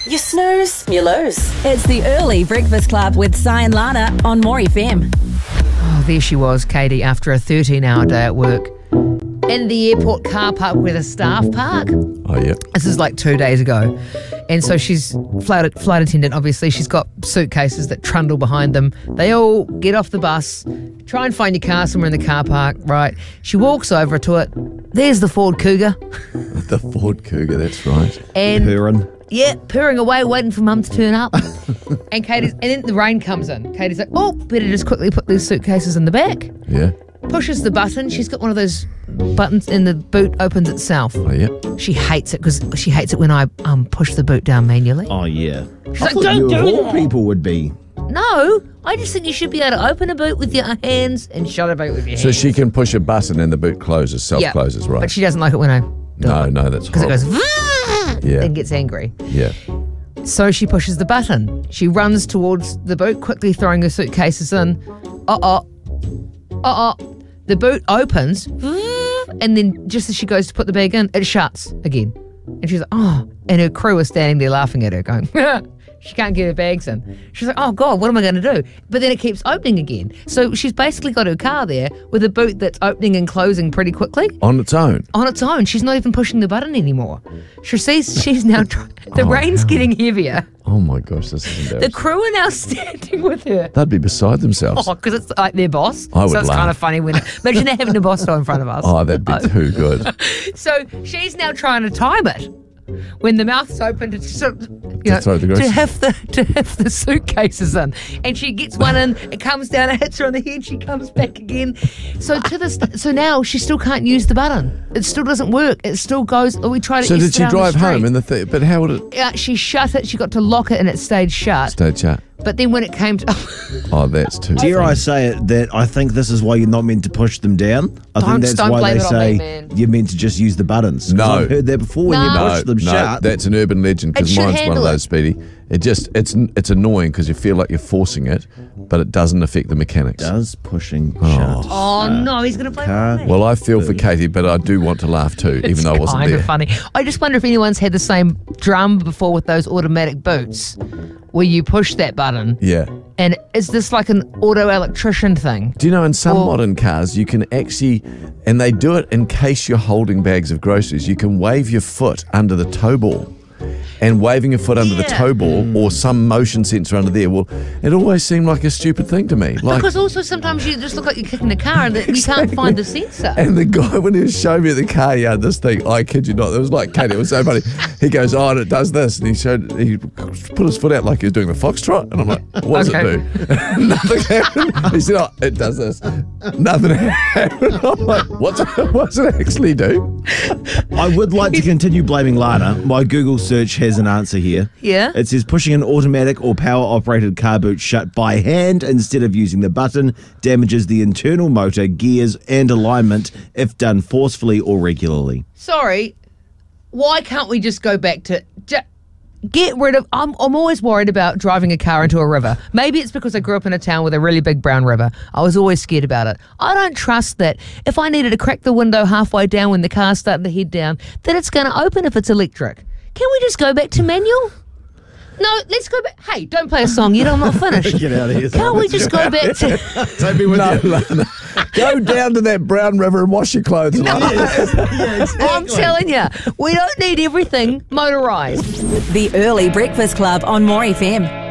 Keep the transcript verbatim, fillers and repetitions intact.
You snooze, you lose. It's the Early Breakfast Club with Si and Lana on More F M. Oh, there she was, Katie, after a thirteen-hour day at work. In the airport car park where the staff park. Oh, yeah. This is like two days ago. And so she's flight, flight attendant, obviously. She's got suitcases that trundle behind them. They all get off the bus, try and find your car somewhere in the car park, right? She walks over to it. There's the Ford Cougar. The Ford Cougar, that's right. And Purring. yeah, purring away, waiting for Mum to turn up. and Katie's, and then the rain comes in. Katie's like, oh, better just quickly put these suitcases in the back. Yeah. Pushes the button. She's got one of those buttons and the boot opens itself. Oh, yeah. She hates it because she hates it when I um push the boot down manually. Oh, yeah. She's I like, thought don't you do of all that. people would be. No, I just think you should be able to open a boot with your hands and shut a boot with your So hands. she can push a button and the boot closes, self-closes, right? But she doesn't like it when I do no, it. no, that's Because it horrible. goes Yeah. and gets angry. Yeah. So she pushes the button. She runs towards the boot, quickly throwing her suitcases in. Uh-oh. Uh-oh. The boot opens, and then just as she goes to put the bag in, it shuts again. And she's like, oh. And her crew is standing there laughing at her, going, she can't get her bags in. She's like, oh, God, what am I going to do? But then it keeps opening again. So she's basically got her car there with a boot that's opening and closing pretty quickly. On its own. On its own. She's not even pushing the button anymore. She sees she's now, try- the Oh, rain's no. getting heavier. Oh, my gosh, this is The embarrassing. crew are now standing with her. They'd be beside themselves. Oh, because it's like their boss. I would so it's laugh. kind of funny when imagine having a boss in front of us. Oh, that'd be too good. So she's now trying to time it when the mouth's open to, sort of, you know, throw the to groceries. have the to have the suitcases in, and she gets one in. It comes down, it hits her on the head. She comes back again. So to this, so now she still can't use the button. It still doesn't work. It still goes. We tried it. So did yesterday she on the drive home street. in the thing? But how would it Yeah, she shut it. She got to lock it, and it stayed shut. stay shut? But then when it came to Oh, that's too Dare funny. I say it that I think this is why you're not meant to push them down? I Don't- think that's don't why blame they it on say me, man. you're meant to just use the buttons. 'Cause No. I've heard that before when No. you push No, them no, shut. that's an urban legend because It should mine's one of handle those, it. Speedy. It just it's it's annoying because you feel like you're forcing it, but it doesn't affect the mechanics. Does pushing shut. oh no, he's gonna blame it car. on me. Well, I feel for Katie, but I do want to laugh too, even though I wasn't kind there. of funny. I just wonder if anyone's had the same drum before with those automatic boots, where you push that button. Yeah. And is this like an auto electrician thing? Do you know in some Or- modern cars you can actually, and they do it in case you're holding bags of groceries, you can wave your foot under the tow ball. And waving your foot under the Yeah. tow ball or some motion sensor under there, well, it always seemed like a stupid thing to me. Like, Because also sometimes you just look like you're kicking the car and that you can't find the sensor. and the guy, when he was showing me at the car yard, this thing, I kid you not, it was like, Katie, it was so funny. He goes, oh, and it does this. And he showed, he put his foot out like he was doing the foxtrot. And I'm like, what does Okay. it do? Nothing happened. He said, oh, it does this. Nothing happened. I'm like, what's it, what's it actually do? I would like to continue blaming Lana. My Google search has an answer here. Yeah? It says pushing an automatic or power-operated car boot shut by hand instead of using the button damages the internal motor, gears, and alignment if done forcefully or regularly. Sorry, why can't we just go back to... Ju- Get rid of... I'm, I'm always worried about driving a car into a river. Maybe it's because I grew up in a town with a really big brown river. I was always scared about it. I don't trust that if I needed to crack the window halfway down when the car's starting to head down, that it's going to open if it's electric. Can we just go back to manual? No, let's go back. Hey, don't play a song yet. I'm not finished. Get out of here. Can't we just go back to... Take me with No, you. Lana. Go down to that brown river and wash your clothes. Lana. Yeah, exactly. I'm telling you, we don't need everything motorised. The Early Breakfast Club on More F M.